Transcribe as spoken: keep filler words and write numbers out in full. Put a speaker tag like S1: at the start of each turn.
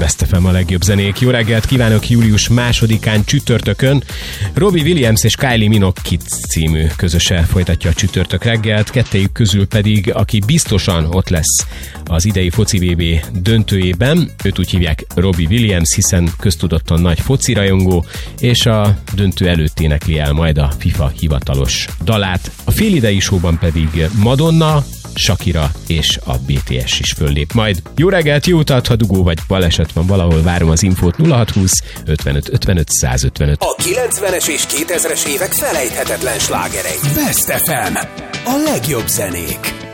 S1: Best ef em a legjobb zenék. Jó reggelt kívánok július másodikán csütörtökön. Robbie Williams és Kylie Minogue Kids című közöse folytatja a csütörtök reggelt, kettejük közül pedig, aki biztosan ott lesz az idei foci vé bé döntőjében, őt úgy hívják Robbie Williams, hiszen köztudottan nagy foci rajongó, és a döntő előtt énekli el majd a FIFA hivatalos dalát. A félidei showban pedig Madonna, Shakira és a bé té es is föllép majd. Jó reggelt, jó utat, ha dugó vagy baleset van valahol, várom az infót nulla hat húsz ötvenöt ötvenöt száz ötvenöt.
S2: A kilencvenes és kétezres évek felejthetetlen slágerei. Best ef em. A legjobb zenék.